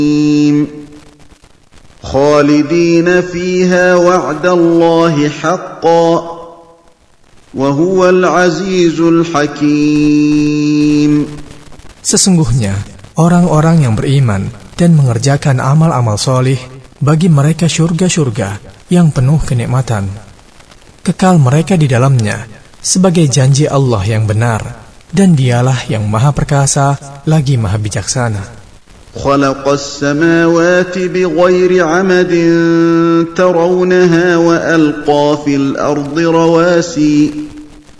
خالدين فيها وعد الله حقا وهو العزيز الحكيم. Sesungguhnya orang-orang yang beriman dan mengerjakan amal-amal solih, bagi mereka surga-surga yang penuh kenikmatan. Kekal mereka di dalamnya sebagai janji Allah yang benar, dan dialah yang maha perkasa lagi maha bijaksana. خلق السماوات بغير عمد ترونها وألقى في الأرض رواسي